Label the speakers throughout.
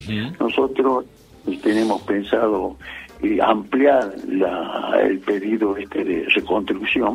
Speaker 1: Nosotros tenemos pensado ampliar el pedido de reconstrucción,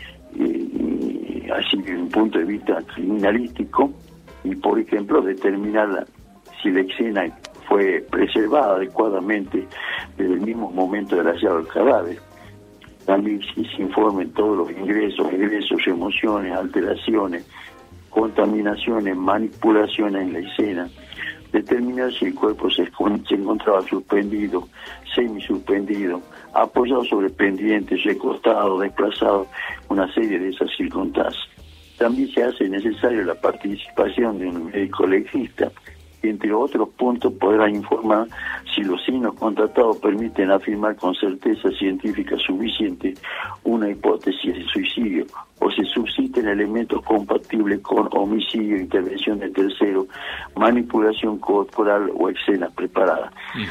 Speaker 1: así desde un punto de vista criminalístico, y por ejemplo determinar si la escena fue preservada adecuadamente desde el mismo momento del hallazgo del cadáver. También si se informen todos los ingresos, emociones, alteraciones, contaminaciones, manipulaciones en la escena, determinar si el cuerpo se encontraba suspendido, semisuspendido, apoyado sobre pendientes, recostado, desplazado, una serie de esas circunstancias. También se hace necesario la participación de un médico legista, y entre otros puntos podrá informar si los signos contratados permiten afirmar con certeza científica suficiente una hipótesis de suicidio, o se susciten elementos compatibles con homicidio, intervención de tercero, manipulación corporal o escenas preparadas.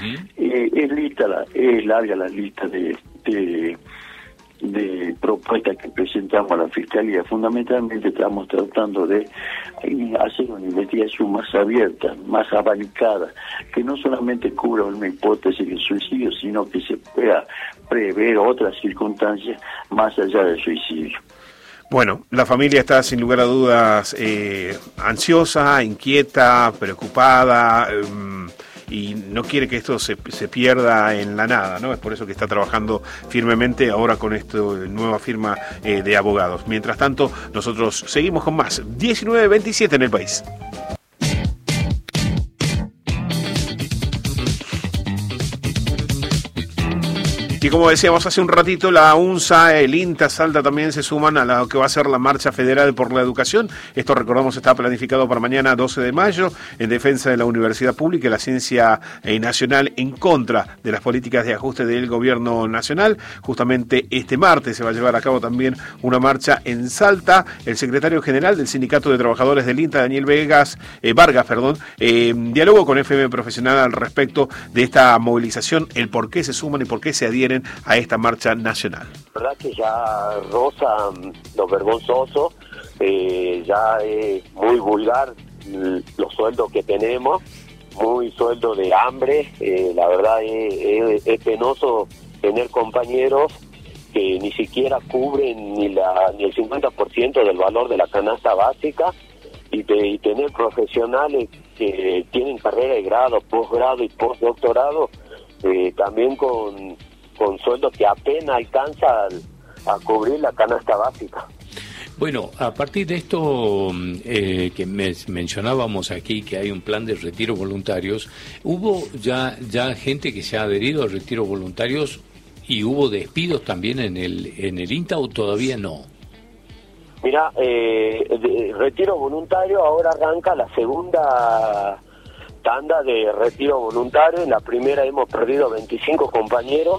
Speaker 1: Es larga la lista de propuestas que presentamos a la Fiscalía. Fundamentalmente estamos tratando de hacer una investigación más abierta, más abanicada, que no solamente cubra una hipótesis de suicidio, sino que se pueda prever otras circunstancias más allá del suicidio.
Speaker 2: Bueno, la familia está sin lugar a dudas ansiosa, inquieta, preocupada, y no quiere que esto se pierda en la nada, ¿no? Es por eso que está trabajando firmemente ahora con esta nueva firma de abogados. Mientras tanto, nosotros seguimos con más. 19:27 en el país. Y como decíamos hace un ratito, la UNSA, el INTA, Salta también se suman a lo que va a ser la Marcha Federal por la Educación. Esto, recordamos, está planificado para mañana 12 de mayo en defensa de la universidad pública y la ciencia nacional, en contra de las políticas de ajuste del gobierno nacional. Justamente este martes se va a llevar a cabo también una marcha en Salta. El secretario general del Sindicato de Trabajadores del INTA, Daniel Vargas, dialogó con FM Profesional al respecto de esta movilización, el por qué se suman y por qué se adhieren a esta marcha nacional.
Speaker 3: La verdad que ya roza lo vergonzoso, ya es muy vulgar los sueldos que tenemos, muy sueldo de hambre. La verdad es penoso tener compañeros que ni siquiera cubren ni el 50% del valor de la canasta básica, y tener profesionales que tienen carrera de grado, posgrado y postdoctorado, también con sueldos que apenas alcanza a cubrir la canasta básica.
Speaker 4: Bueno, a partir de esto que mencionábamos aquí, que hay un plan de retiro voluntarios, ¿hubo ya gente que se ha adherido a retiros voluntarios y hubo despidos también en el INTA o todavía no?
Speaker 3: Mira, retiro voluntario, ahora arranca la segunda tanda de retiro voluntario. En la primera hemos perdido 25 compañeros.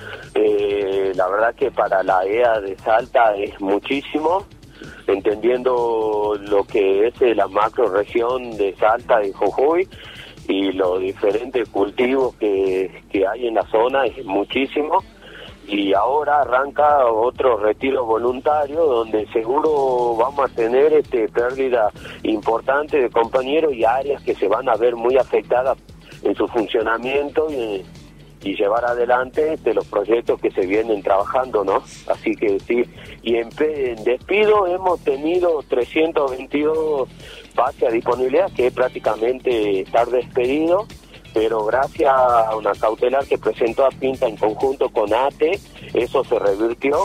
Speaker 3: La verdad que para la EA de Salta es muchísimo, entendiendo lo que es la macro región de Salta y Jujuy y los diferentes cultivos que hay en la zona, es muchísimo. Y ahora arranca otro retiro voluntario donde seguro vamos a tener pérdida importante de compañeros y áreas que se van a ver muy afectadas en su funcionamiento y llevar adelante los proyectos que se vienen trabajando, ¿no? Así que sí, y en despido hemos tenido 322 bases a disponibilidad, que es prácticamente estar despedido, pero gracias a una cautelar que presentó a Pinta en conjunto con ATE, eso se revirtió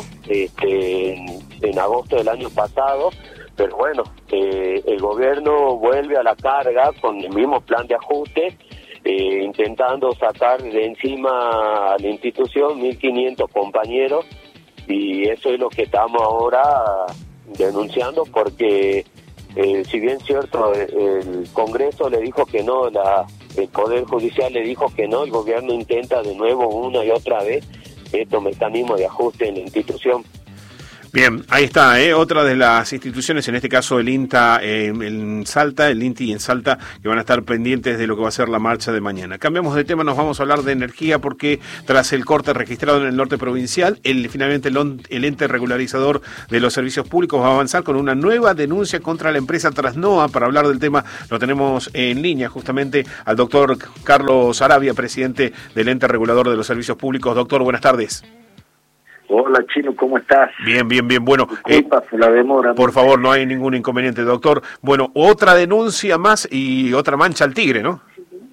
Speaker 3: en agosto del año pasado. Pero bueno, el gobierno vuelve a la carga con el mismo plan de ajuste, intentando sacar de encima a la institución 1.500 compañeros, y eso es lo que estamos ahora denunciando, porque si bien cierto el Congreso le dijo que no, el Poder Judicial le dijo que no, el gobierno intenta de nuevo una y otra vez estos mecanismos de ajuste en la institución.
Speaker 2: Bien, ahí está, otra de las instituciones, en este caso el INTA en Salta, el INTI en Salta, que van a estar pendientes de lo que va a ser la marcha de mañana. Cambiamos de tema, nos vamos a hablar de energía, porque tras el corte registrado en el norte provincial, finalmente el ente regularizador de los servicios públicos va a avanzar con una nueva denuncia contra la empresa Trasnoa. Para hablar del tema lo tenemos en línea justamente al doctor Carlos Arabia, presidente del ente regulador de los servicios públicos. Doctor, buenas tardes.
Speaker 1: Hola, Chino, ¿cómo estás?
Speaker 2: Bien. Bueno,
Speaker 1: disculpa por la demora.
Speaker 2: Por favor, no hay ningún inconveniente, doctor. Bueno, otra denuncia más y otra mancha al tigre, ¿no?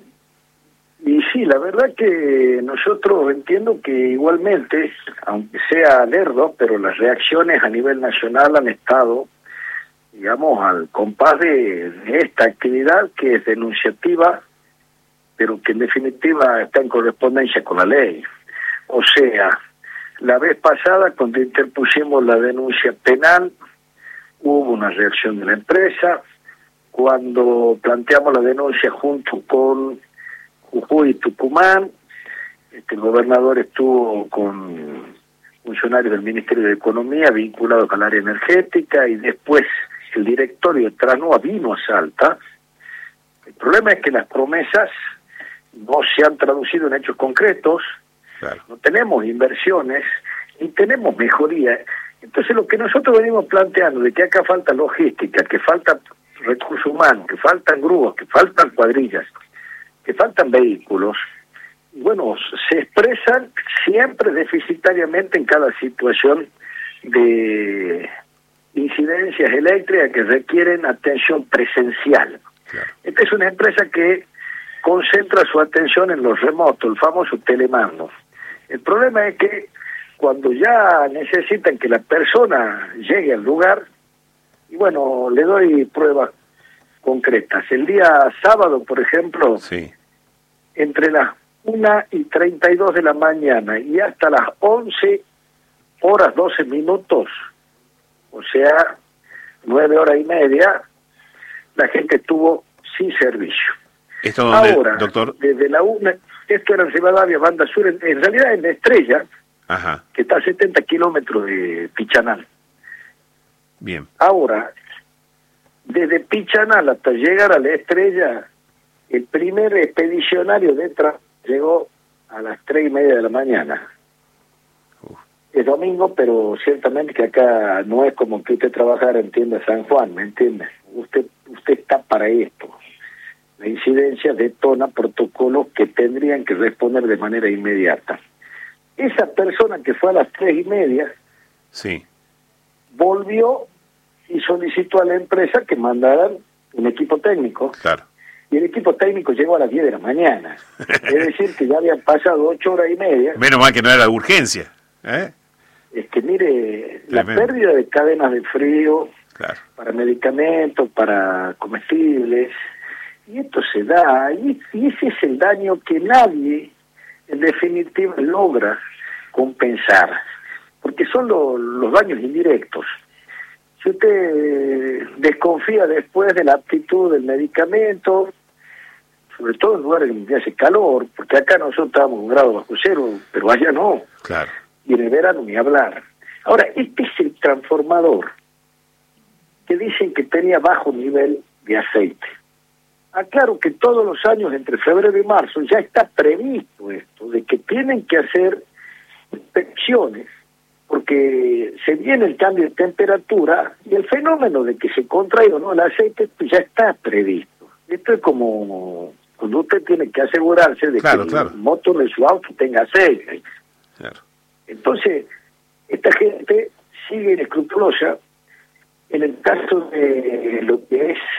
Speaker 1: Y sí, la verdad que nosotros entiendo que igualmente, aunque sea lerdo, pero las reacciones a nivel nacional han estado, digamos, al compás de esta actividad que es denunciativa, pero que en definitiva está en correspondencia con la ley. O sea, la vez pasada, cuando interpusimos la denuncia penal, hubo una reacción de la empresa. Cuando planteamos la denuncia junto con Jujuy y Tucumán, el gobernador estuvo con funcionarios del Ministerio de Economía vinculados al área energética, y después el directorio de Trasnoa vino a Salta. El problema es que las promesas no se han traducido en hechos concretos. Claro. No tenemos inversiones ni tenemos mejoría. Entonces lo que nosotros venimos planteando de que acá falta logística, que falta recursos humanos, que faltan grúas, que faltan cuadrillas, que faltan vehículos, bueno, se expresan siempre deficitariamente en cada situación de incidencias eléctricas que requieren atención presencial. Claro. Esta es una empresa que concentra su atención en los remotos, el famoso telemando. El problema es que cuando ya necesitan que la persona llegue al lugar, y bueno, le doy pruebas concretas. El día sábado, por ejemplo, sí, entre las 1:32 de la mañana y hasta las 11:12, o sea, 9 horas y media, la gente estuvo sin servicio.
Speaker 2: ¿Esto dónde,
Speaker 1: ahora,
Speaker 2: doctor?
Speaker 1: Desde la 1, esto era en Rivadavia, Banda Sur, en realidad en La Estrella, ajá, que está a 70 kilómetros de Pichanal.
Speaker 2: Bien.
Speaker 1: Ahora, desde Pichanal hasta llegar a La Estrella, el primer expedicionario de llegó a las 3:30 de la mañana. Es domingo, pero ciertamente que acá no es como que usted trabajara en tienda San Juan, ¿me entiende? Usted está para esto. La incidencia detona protocolos que tendrían que responder de manera inmediata. Esa persona que fue a las 3:30,
Speaker 2: sí,
Speaker 1: volvió y solicitó a la empresa que mandaran un equipo técnico.
Speaker 2: Claro.
Speaker 1: Y el equipo técnico llegó a las 10 de la mañana. Es decir, que ya habían pasado 8 horas y media.
Speaker 2: Menos mal que no era urgencia.
Speaker 1: Es que mire, la pérdida de cadenas de frío, claro, para medicamentos, para comestibles, y esto se da, y ese es el daño que nadie, en definitiva, logra compensar, porque son los daños indirectos. Si usted desconfía después de la aptitud del medicamento, sobre todo en lugares donde hace calor, porque acá nosotros estábamos 1 grado bajo cero, pero allá no.
Speaker 2: Claro.
Speaker 1: Y en el verano ni hablar. Ahora, este es el transformador que dicen que tenía bajo nivel de aceite. Aclaro que todos los años, entre febrero y marzo, ya está previsto esto, de que tienen que hacer inspecciones, porque se viene el cambio de temperatura y el fenómeno de que se contraiga o no el aceite pues ya está previsto. Esto es como cuando usted tiene que asegurarse de que el motor de su auto tenga aceite. Claro. Entonces, esta gente sigue inescrupulosa. En el caso de lo que es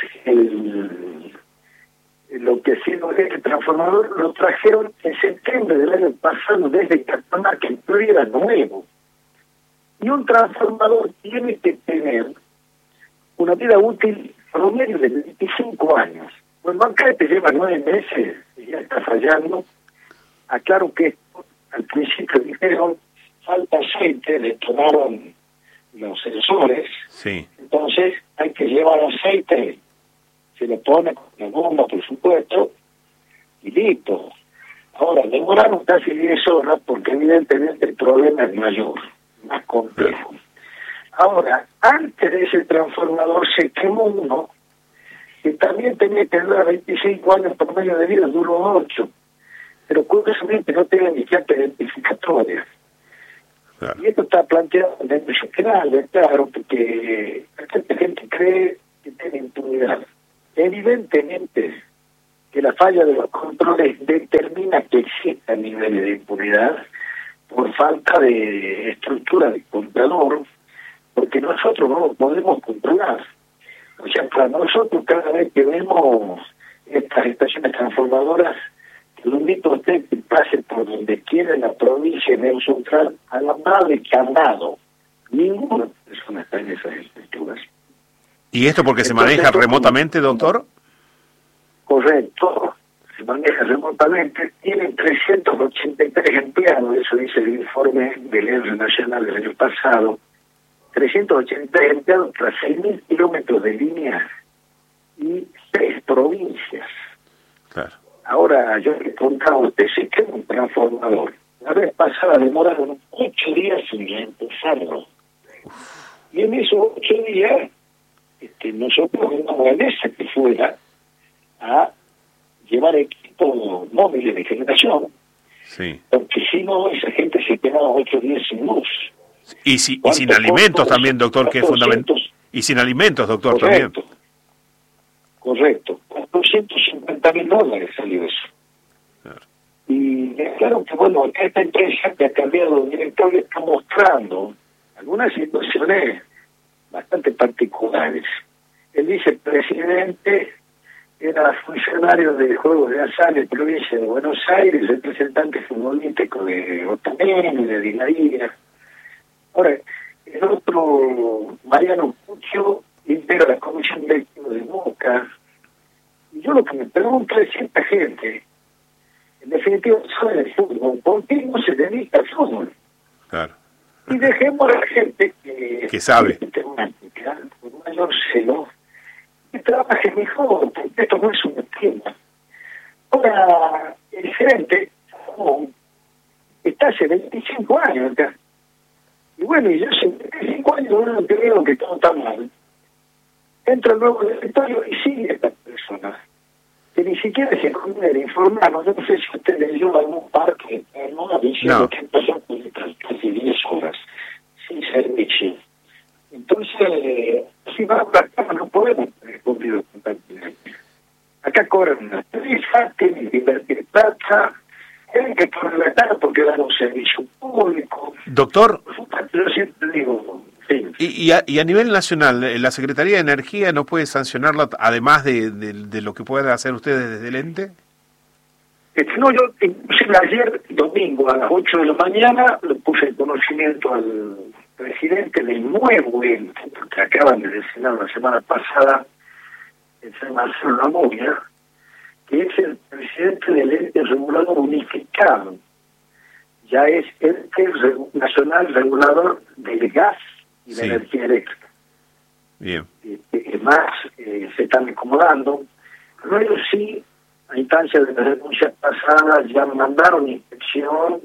Speaker 1: lo que ha sido este transformador, lo trajeron en septiembre del año pasado desde Catamarca, que no era nuevo. Y un transformador tiene que tener una vida útil promedio de 25 años. Bueno, acá te lleva 9 meses y ya está fallando. Aclaro que al principio dijeron falta aceite, le tomaron los sensores.
Speaker 2: Sí.
Speaker 1: Entonces hay que llevar aceite, se le pone con la bomba, por supuesto, y listo. Ahora, demoraron casi 10 horas porque evidentemente el problema es mayor, más complejo.
Speaker 5: Ahora, antes de ese transformador se quemó uno que también tenía que durar 25 años por medio de vida, duró 8, pero curiosamente no tenía ni carta identificatoria. Claro. Y esto está planteado en el general, claro, porque esta gente cree que tiene impunidad. Evidentemente que la falla de los controles determina que exista niveles de impunidad por falta de estructura de controlador, porque nosotros no lo podemos controlar. O sea, para nosotros cada vez que vemos estas estaciones transformadoras, lo invito a usted que pase por donde quiera en la provincia de Neuquén Central, a la madre que han dado. Ninguna persona está en esas estructuras.
Speaker 2: ¿Y esto porque se maneja remotamente, doctor?
Speaker 5: Correcto, se maneja remotamente. Tienen 383 empleados, eso dice el informe del ENRE Nacional del año pasado. 383 empleados tras 6.000 kilómetros de línea y 3 provincias. Claro. Ahora, yo le contaba a usted, se queda un transformador. La vez pasada demoraron 8 días sin empezarlo. Y en esos 8 días, nosotros mandamos a esa que fuera a llevar equipos móviles de generación. Sí. Porque si no, esa gente se quedaba 8 días sin luz.
Speaker 2: Y sin alimentos también, doctor, que es fundamental. Y sin alimentos, doctor,
Speaker 5: correcto,
Speaker 2: también.
Speaker 5: Correcto. $450,000 salió eso. Claro. Y claro que, bueno, acá esta empresa que ha cambiado de director está mostrando algunas situaciones bastante particulares. El vicepresidente era funcionario del juego de azar en la provincia de Buenos Aires, representante futbolístico de Otamendi, de Di María. Ahora, el otro, Mariano Puccio, integra la comisión directiva de Boca. Y yo lo que me pregunto es si esta gente, en definitiva, sabe de fútbol, ¿por qué no se dedica al fútbol? Claro. Y dejemos a la gente
Speaker 2: que sabe,
Speaker 5: temática, con mayor celo, que trabaje mejor, porque esto no es un tema. Ahora, el gerente está hace 25 años acá. Y bueno, y yo hace 25 años no creo que todo está mal. Entra el nuevo directorio y sigue esta persona, que ni siquiera se conviene informarnos. Yo no sé si usted leyó algún parque, no, diciendo que pasó por casi 10 horas sin servicio. Entonces, si va a acá no podemos responder constantemente. Acá cobran una tarifa, tienen que invertir plata, tienen que contratar porque dan un servicio público.
Speaker 2: Doctor,
Speaker 5: yo siempre digo, sí.
Speaker 2: Y a nivel nacional, ¿la Secretaría de Energía no puede sancionarla además de lo que puedan hacer ustedes desde el ente?
Speaker 5: No, yo inclusive ayer, domingo, a las 8 de la mañana, le puse el conocimiento al presidente del nuevo ente, que acaban de designar la semana pasada, el señor Marcelo Lamoya, que es el presidente del ente regulador unificado. Ya es ente nacional regulador del gas y la energía eléctrica.
Speaker 2: Bien.
Speaker 5: Más se están acomodando. Pero ellos sí, a instancia de las denuncias pasadas, ya mandaron inspección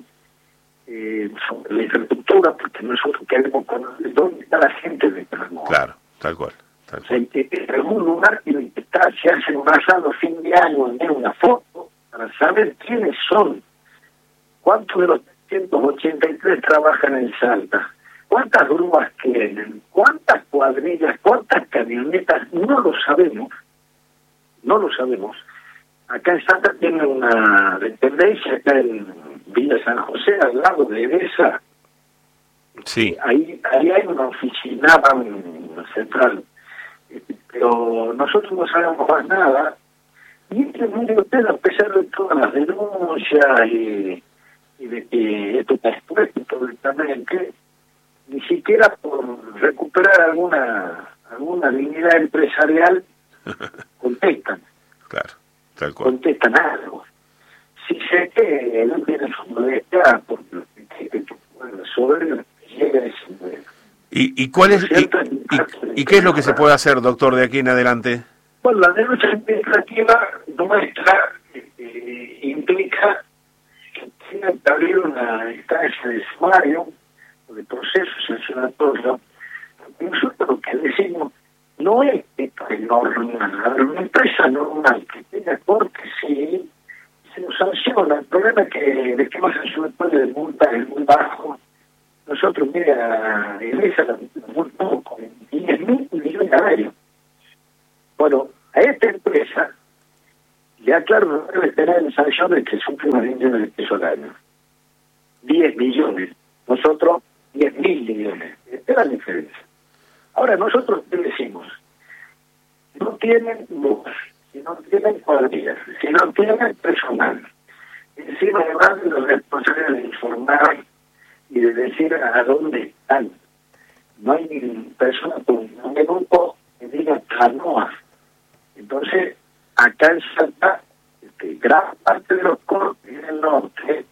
Speaker 5: sobre la infraestructura, porque nosotros queremos conocer dónde está la gente de Termón.
Speaker 2: Claro, tal cual.
Speaker 5: En algún lugar que está, se hace un asado a fin de año, enviar una foto para saber quiénes son. ¿Cuántos de los 383 trabajan en Salta? ¿Cuántas grúas tienen? ¿Cuántas cuadrillas? ¿Cuántas camionetas? No lo sabemos. No lo sabemos. Acá en Salta tiene una dependencia, acá en Villa San José, al lado de esa.
Speaker 2: Sí.
Speaker 5: Ahí hay una oficina central. Pero nosotros no sabemos más nada. Y mire usted, a pesar de todas las denuncias y de que esto está expuesto públicamente, ni siquiera por recuperar alguna dignidad empresarial contestan.
Speaker 2: Claro, tal cual.
Speaker 5: Contestan algo. Si sé que no tiene su modestia, porque soberbio llega a ese nivel.
Speaker 2: ¿Y cuál es y qué es lo que se puede hacer, doctor, de aquí en adelante?
Speaker 5: Bueno, la denuncia administrativa nuestra implica que tenga que abrir una instancia de sumario o de proceso sancionatorio Nosotros lo que decimos no es que es normal, una empresa normal que tenga corte, sí, se nos sanciona. El problema es que de que más sanción puede de multa es muy bajo. Nosotros, mira, Iglesia la multamos con 10.000 millones al año. Bueno, a esta empresa, ya claro, no debe tener en sanción de que son 1 millones de pesos al año. 10 millones. Nosotros, 10.000 millones. Esta es la diferencia. Ahora, nosotros, ¿qué decimos? No tienen luz, si no tienen cuadrillas, si no tienen personal. Encima, además de los responsables de informar y de decir a dónde están. No hay personas con un grupo que diga canoas. Entonces, acá en Salta, gran parte de los cortes en el norte,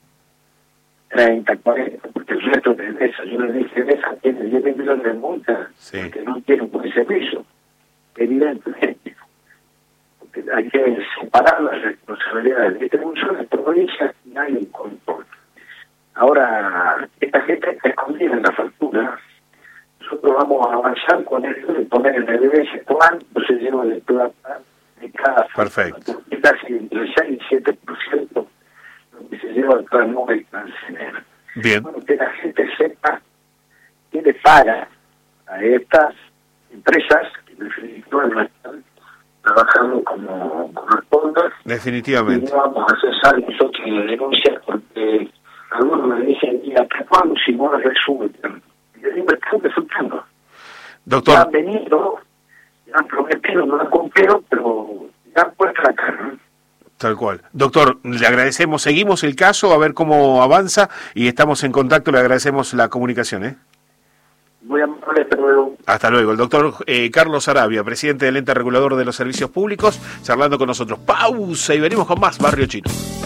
Speaker 5: 30, 40, porque el resto de esa, yo le dije, esa tiene 10 millones de multas, que no tienen buen servicio, evidentemente. Porque hay que separar las responsabilidades de distribución de provincias y hay un control. Ahora, esta gente está escondida en la factura. Nosotros vamos a avanzar con esto de poner en el EBS cuánto se lleva de plata de cada factura.
Speaker 2: Perfecto.
Speaker 5: Casi entre 6 y 7% lo que se lleva de cada nube cancelera.
Speaker 2: Bien.
Speaker 5: Bueno, que la gente sepa que le paga a estas empresas que en definitiva no están trabajando como corresponde.
Speaker 2: Definitivamente.
Speaker 5: Y no vamos a cesar nosotros en la denuncia porque algunos me dicen, ¿y hasta cuándo si no las resultan? Y yo digo, están resultando.
Speaker 2: Doctor.
Speaker 5: Ya han venido, ya han prometido, no han cumplido, pero ya han puesto la cara.
Speaker 2: Tal cual. Doctor, le agradecemos, seguimos el caso, a ver cómo avanza y estamos en contacto, le agradecemos la comunicación.
Speaker 5: Muy amable, hasta luego.
Speaker 2: Hasta luego. El doctor Carlos Arabia, presidente del Ente Regulador de los Servicios Públicos, charlando con nosotros. Pausa y venimos con más Barrio Chino.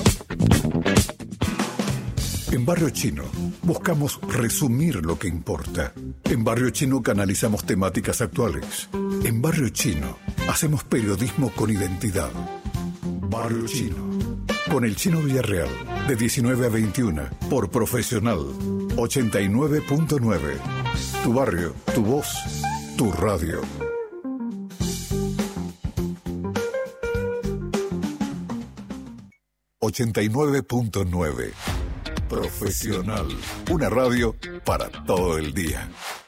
Speaker 6: En Barrio Chino buscamos resumir lo que importa. En Barrio Chino canalizamos temáticas actuales. En Barrio Chino hacemos periodismo con identidad. Barrio Chino. Con el Chino Villarreal, de 19 a 21, por Profesional 89.9. Tu barrio, tu voz, tu radio. ...89.9... Profesional. Una radio para todo el día.